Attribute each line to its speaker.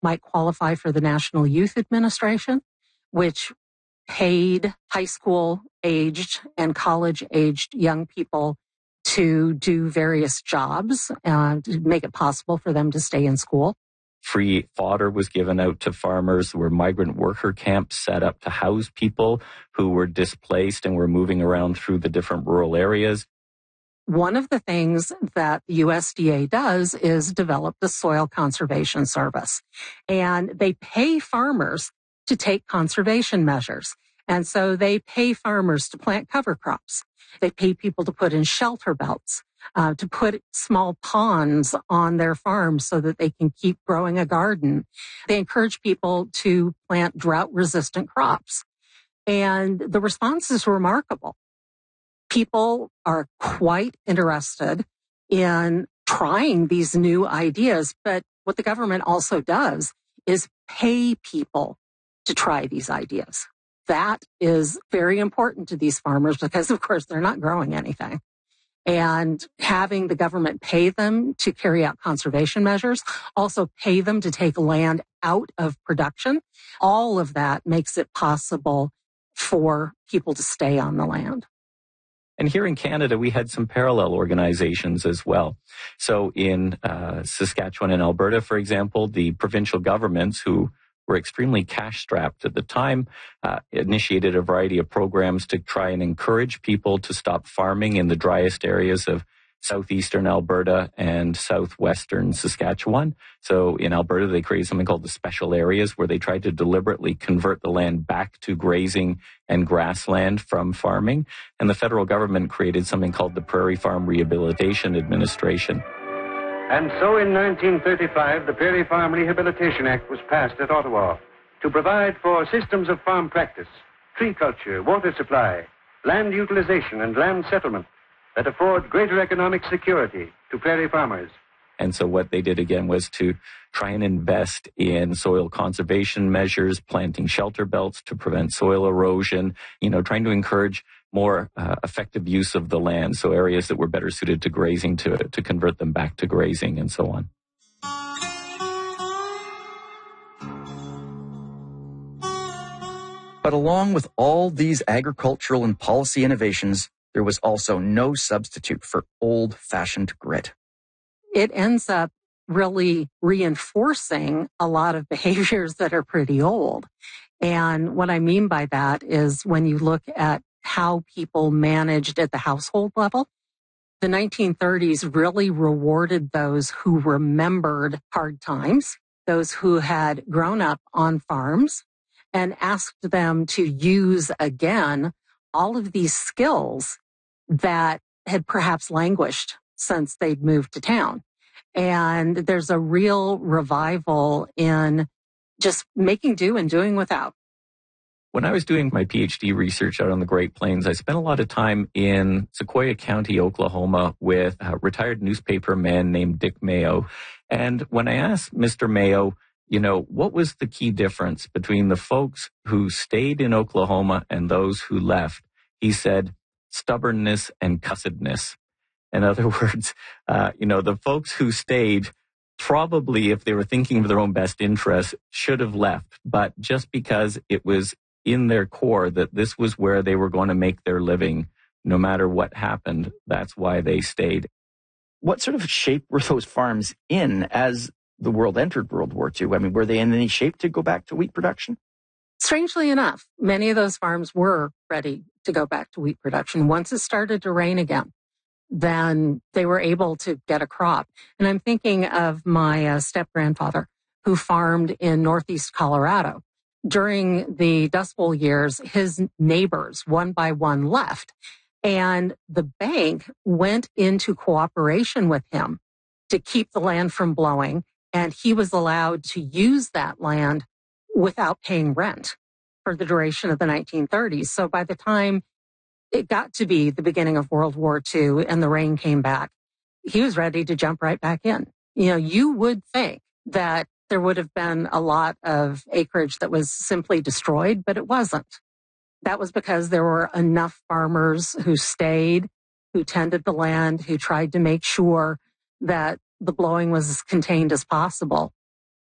Speaker 1: might qualify for the National Youth Administration, which paid high school aged and college aged young people to do various jobs to make it possible for them to stay in school.
Speaker 2: Free fodder was given out to farmers. There were migrant worker camps set up to house people who were displaced and were moving around through the different rural areas.
Speaker 1: One of the things that the USDA does is develop the Soil Conservation Service. And they pay farmers to take conservation measures. And so they pay farmers to plant cover crops. They pay people to put in shelter belts, to put small ponds on their farms so that they can keep growing a garden. They encourage people to plant drought-resistant crops. And the response is remarkable. People are quite interested in trying these new ideas, but what the government also does is pay people to try these ideas. That is very important to these farmers because, of course, they're not growing anything. And having the government pay them to carry out conservation measures, also pay them to take land out of production, all of that makes it possible for people to stay on the land.
Speaker 2: And here in Canada, we had some parallel organizations as well. So in Saskatchewan and Alberta, for example, the provincial governments, who were extremely cash-strapped at the time, initiated a variety of programs to try and encourage people to stop farming in the driest areas of southeastern Alberta and southwestern Saskatchewan. So in Alberta, they created something called the special areas, where they tried to deliberately convert the land back to grazing and grassland from farming. And the federal government created something called the Prairie Farm Rehabilitation Administration.
Speaker 3: And so in 1935, the Prairie Farm Rehabilitation Act was passed at Ottawa to provide for systems of farm practice, tree culture, water supply, land utilization, and land settlement that afford greater economic security to prairie farmers.
Speaker 2: And so what they did again was to try and invest in soil conservation measures, planting shelter belts to prevent soil erosion, trying to encourage more effective use of the land. So areas that were better suited to grazing to convert them back to grazing and so on.
Speaker 4: But along with all these agricultural and policy innovations, there was also no substitute for old-fashioned grit.
Speaker 1: It ends up really reinforcing a lot of behaviors that are pretty old. And what I mean by that is when you look at how people managed at the household level, the 1930s really rewarded those who remembered hard times, those who had grown up on farms, and asked them to use again all of these skills that had perhaps languished since they'd moved to town. And there's a real revival in just making do and doing without.
Speaker 2: When I was doing my PhD research out on the Great Plains, I spent a lot of time in Sequoyah County, Oklahoma, with a retired newspaper man named Dick Mayo. And when I asked Mr. Mayo, what was the key difference between the folks who stayed in Oklahoma and those who left, he said, stubbornness and cussedness. In other words, the folks who stayed probably, if they were thinking of their own best interests, should have left. But just because it was in their core that this was where they were going to make their living, no matter what happened, that's why they stayed.
Speaker 4: What sort of shape were those farms in as the world entered World War II? I mean, were they in any shape to go back to wheat production?
Speaker 1: Strangely enough, many of those farms were ready to go back to wheat production. Once it started to rain again, then they were able to get a crop. And I'm thinking of my step-grandfather who farmed in northeast Colorado. During the Dust Bowl years, his neighbors, one by one, left. And the bank went into cooperation with him to keep the land from blowing. And he was allowed to use that land without paying rent for the duration of the 1930s. So by the time it got to be the beginning of World War II and the rain came back, he was ready to jump right back in. You would think that there would have been a lot of acreage that was simply destroyed, but it wasn't. That was because there were enough farmers who stayed, who tended the land, who tried to make sure that the blowing was as contained as possible.